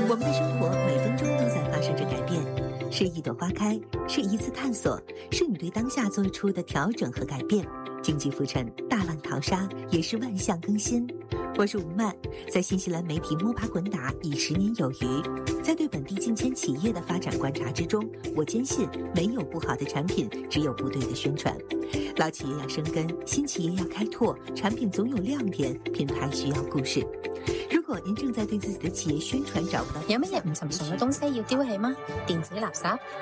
我们的生活每分钟都在发生着改变，是一朵花开，是一次探索，是你对当下做出的调整和改变。经济浮沉，大浪淘沙，也是万象更新。我是吴曼，在新西兰媒体摸爬滚打已10年有余。在对本地近千企业的发展观察之中，我坚信没有不好的产品，只有不对的宣传。老企业要生根，新企業要開拓，產品總有亮點，品牌需要故事。如果您正在對自己的企業宣傳找不到， 有乜嘢唔尋常嘅東西要丟棄嗎？電子垃圾？